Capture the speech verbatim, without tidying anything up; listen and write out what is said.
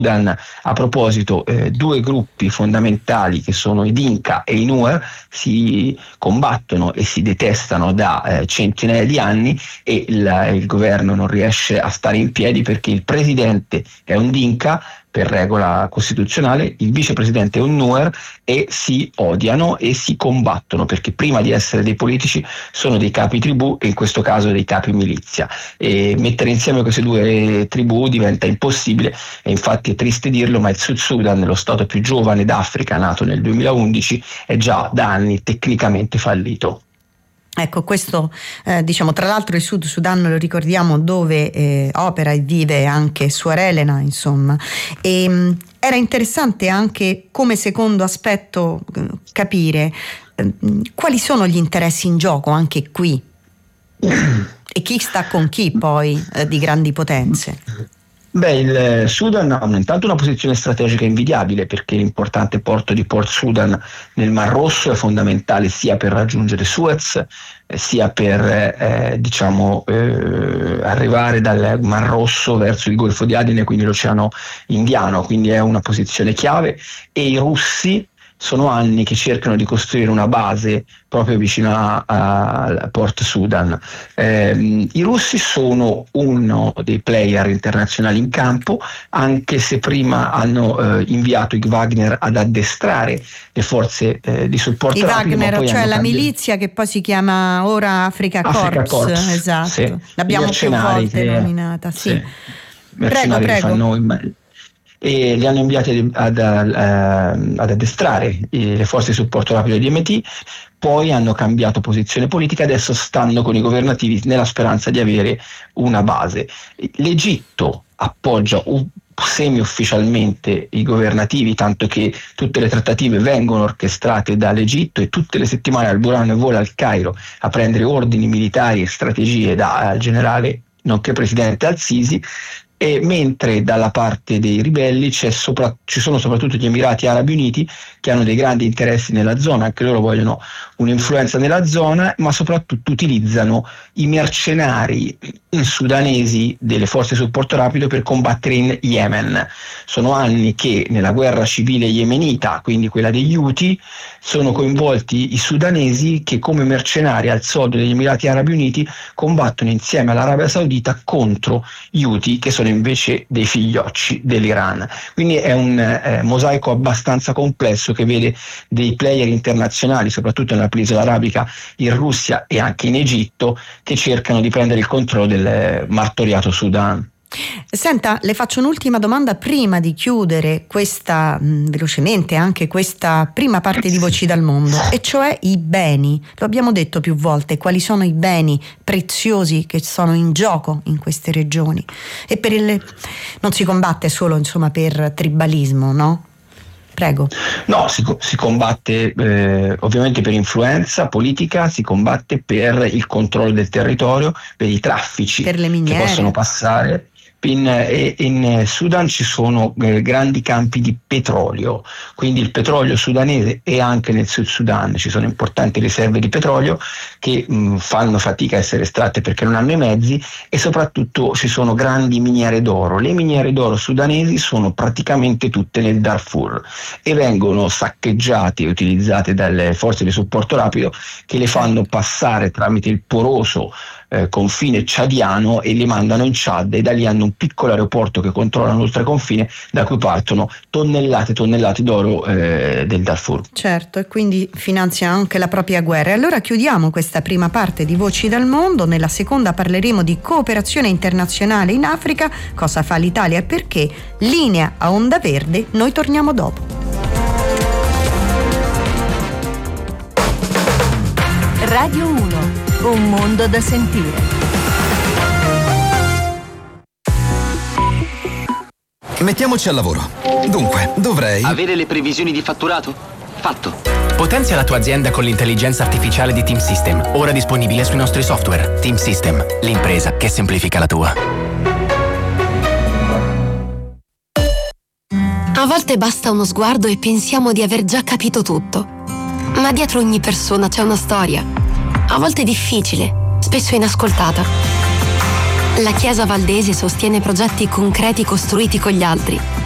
A proposito, eh, due gruppi fondamentali che sono i Dinka e i Nuer si combattono e si detestano da eh, centinaia di anni e il, il governo non riesce a stare in piedi perché il presidente è un Dinka per regola costituzionale, il vicepresidente è un Nuer e si odiano e si combattono perché prima di essere dei politici sono dei capi tribù e in questo caso dei capi milizia, e mettere insieme queste due tribù diventa impossibile e infatti è triste dirlo, ma il Sud Sudan, lo stato più giovane d'Africa nato nel duemilaundici, è già da anni tecnicamente fallito. Ecco, questo eh, diciamo, tra l'altro il Sud Sudan, lo ricordiamo, dove eh, opera e vive anche Suor Elena, insomma. E, mh, era interessante anche come secondo aspetto eh, capire eh, quali sono gli interessi in gioco anche qui e chi sta con chi poi eh, di grandi potenze. Beh, il Sudan ha intanto una posizione strategica invidiabile perché l'importante porto di Port Sudan nel Mar Rosso è fondamentale sia per raggiungere Suez eh, sia per eh, diciamo eh, arrivare dal Mar Rosso verso il Golfo di Aden e quindi l'Oceano Indiano, quindi è una posizione chiave e i russi sono anni che cercano di costruire una base proprio vicino a, a Port Sudan. Eh, I russi sono uno dei player internazionali in campo, anche se prima hanno eh, inviato i Wagner ad addestrare le forze eh, di supporto I rapido. Wagner, poi cioè la cambiato... milizia che poi si chiama ora Africa Corps, Africa Corps, esatto. Sì. L'abbiamo più volte che... nominata. Sì. Sì. Prego, prego. Fanno... e li hanno inviati ad, ad, ad addestrare le forze di supporto rapido di M T, poi hanno cambiato posizione politica, adesso stanno con i governativi nella speranza di avere una base. L'Egitto appoggia un semi-ufficialmente i governativi, tanto che tutte le trattative vengono orchestrate dall'Egitto e tutte le settimane Al-Burhan vola al Cairo a prendere ordini militari e strategie dal generale nonché presidente Al-Sisi. E mentre dalla parte dei ribelli c'è sopra, ci sono soprattutto gli Emirati Arabi Uniti che hanno dei grandi interessi nella zona, anche loro vogliono un'influenza nella zona, ma soprattutto utilizzano i mercenari sudanesi delle forze di supporto rapido per combattere in Yemen. Sono anni che nella guerra civile yemenita, quindi quella degli Houthi, sono coinvolti i sudanesi che come mercenari al soldo degli Emirati Arabi Uniti combattono insieme all'Arabia Saudita contro gli Houthi, che sono invece dei figliocci dell'Iran. Quindi è un eh, mosaico abbastanza complesso che vede dei player internazionali, soprattutto nella penisola arabica, in Russia e anche in Egitto, che cercano di prendere il controllo del eh, martoriato Sudan. Senta, le faccio un'ultima domanda prima di chiudere questa mh, velocemente anche questa prima parte di Voci dal Mondo, e cioè i beni. Lo abbiamo detto più volte, quali sono i beni preziosi che sono in gioco in queste regioni. E per il non si combatte solo, insomma, per tribalismo, no? Prego. No, si, si combatte eh, ovviamente per influenza politica, si combatte per il controllo del territorio, per i traffici per le miniere che possono passare. In, in Sudan ci sono eh, grandi campi di petrolio, quindi il petrolio sudanese e anche nel Sud Sudan ci sono importanti riserve di petrolio che mh, fanno fatica a essere estratte perché non hanno i mezzi, e soprattutto ci sono grandi miniere d'oro. Le miniere d'oro sudanesi sono praticamente tutte nel Darfur e vengono saccheggiate e utilizzate dalle forze di supporto rapido che le fanno passare tramite il poroso Eh, confine ciadiano e li mandano in Ciad, e da lì hanno un piccolo aeroporto che controllano oltreconfine, da cui partono tonnellate e tonnellate d'oro eh, del Darfur. Certo, e quindi finanziano anche la propria guerra. E allora chiudiamo questa prima parte di Voci dal Mondo. Nella seconda parleremo di cooperazione internazionale in Africa, cosa fa l'Italia e perché. Linea a Onda Verde, noi torniamo dopo. Radio uno. Un mondo da sentire. Mettiamoci al lavoro. Dunque, dovrei... avere le previsioni di fatturato? Fatto. Potenzia la tua azienda con l'intelligenza artificiale di Team System, ora disponibile sui nostri software. Team System, l'impresa che semplifica la tua. A volte basta uno sguardo e pensiamo di aver già capito tutto. Ma dietro ogni persona c'è una storia. A volte difficile, spesso inascoltata. La Chiesa Valdese sostiene progetti concreti costruiti con gli altri,